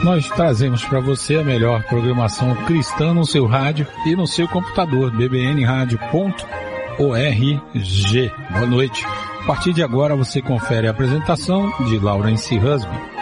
nós trazemos para você a melhor programação cristã no seu rádio e no seu computador, bbnradio.org. Boa noite. A partir de agora você confere a apresentação de Laurence Husby.